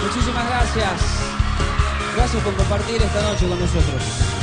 Muchísimas gracias. Gracias por compartir esta noche con nosotros.